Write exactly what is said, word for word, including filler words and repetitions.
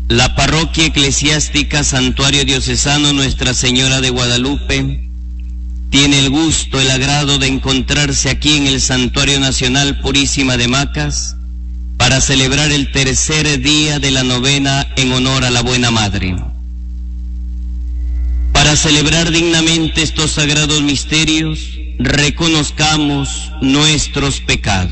La Parroquia Eclesiástica Santuario Diocesano Nuestra Señora de Guadalupe tiene el gusto, el agrado de encontrarse aquí en el Santuario Nacional Purísima de Macas para celebrar el tercer día de la novena en honor a la Buena Madre. Para celebrar dignamente estos sagrados misterios, reconozcamos nuestros pecados.